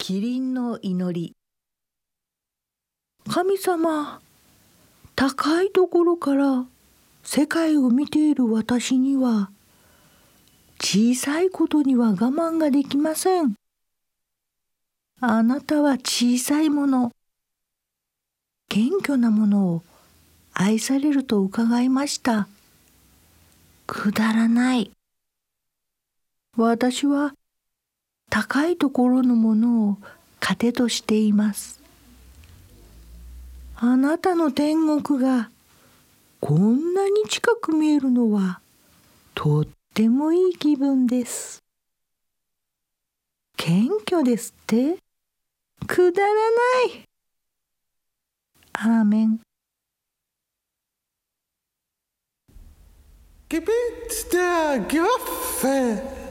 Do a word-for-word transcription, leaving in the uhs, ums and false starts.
キリンの祈り。神様、高いところから世界を見ている私には、小さいことには我慢ができません。あなたは小さいもの、謙虚なものを愛されると伺いました。くだらない。私は高いところのものを糧としています。あなたの天国がこんなに近く見えるのはとってもいい気分です。謙虚ですって？くだらない。アーメン。 Gebet der Göffe